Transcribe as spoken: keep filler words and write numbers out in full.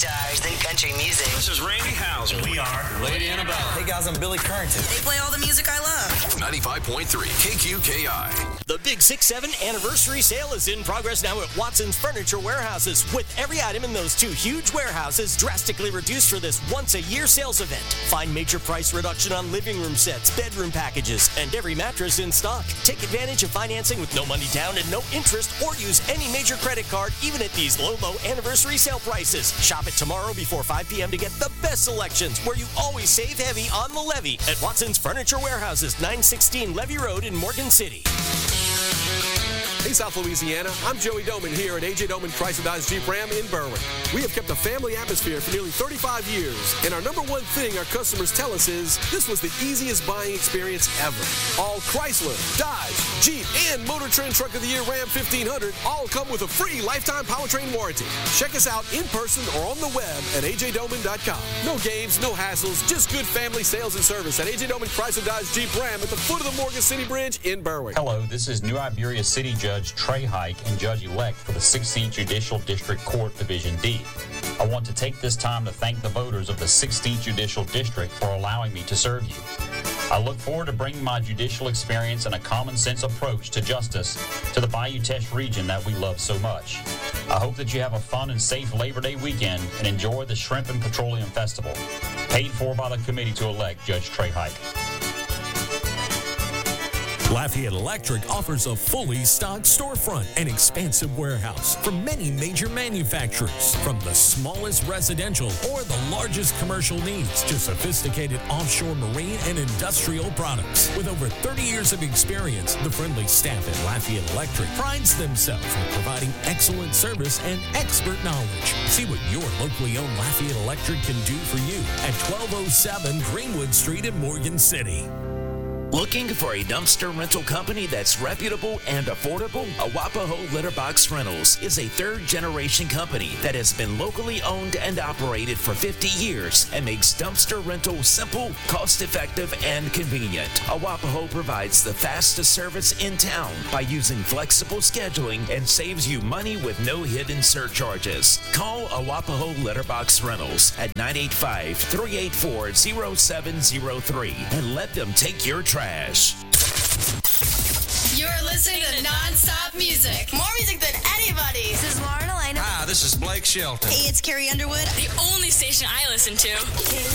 stars in country music. This is Randy Houser. We are Lady Annabelle. Hey guys, I'm Billy Currington. They play all the music I love. ninety-five point three K Q K I. The Big six seven anniversary sale is in progress now at Watson's Furniture Warehouses, with every item in those two huge warehouses drastically reduced for this once-a-year sales event. Find major price reduction on living room sets, bedroom packages, and every mattress in stock. Take advantage of financing with no money down and no interest, or use any major credit card even at these low, low anniversary sale prices. Shop it tomorrow before five p.m. to get the best selections, where you always save heavy on the levy at Watson's Furniture Warehouses, nine sixteen Levy Road in Morgan City. Hey, South Louisiana, I'm Joey Doman here at A J Doman Chrysler Dodge Jeep Ram in Berwick. We have kept a family atmosphere for nearly thirty-five years, and our number one thing our customers tell us is this was the easiest buying experience ever. All Chrysler, Dodge, Jeep, and Motor Trend Truck of the Year Ram fifteen hundred all come with a free lifetime powertrain warranty. Check us out in person or on the web at A J Doman dot com. No games, no hassles, just good family sales and service at A J Doman Chrysler Dodge Jeep Ram at the foot of the Morgan City Bridge in Berwick. Hello, this is New Iberia City Judge Trey Hike and Judge-elect for the sixteenth Judicial District Court Division D. I want to take this time to thank the voters of the sixteenth Judicial District for allowing me to serve you. I look forward to bringing my judicial experience and a common sense approach to justice to the Bayou Teche region that we love so much. I hope that you have a fun and safe Labor Day weekend and enjoy the Shrimp and Petroleum Festival, paid for by the committee to elect Judge Trey Hike. Lafayette Electric offers a fully stocked storefront and expansive warehouse from many major manufacturers, from the smallest residential or the largest commercial needs to sophisticated offshore marine and industrial products. With over thirty years of experience, the friendly staff at Lafayette Electric prides themselves on providing excellent service and expert knowledge. See what your locally owned Lafayette Electric can do for you at twelve oh seven Greenwood Street in Morgan City. Looking for a dumpster rental company that's reputable and affordable? Awapaho Litterbox Rentals is a third-generation company that has been locally owned and operated for fifty years and makes dumpster rental simple, cost-effective, and convenient. Awapaho provides the fastest service in town by using flexible scheduling and saves you money with no hidden surcharges. Call Awapaho Litterbox Rentals at nine eight five, three eight four, oh seven oh three and let them take your trash. You're listening to non-stop music. More music than anybody. This is Lauren Elena. Hi, this is Blake Shelton. Hey, it's Carrie Underwood. The only station I listen to.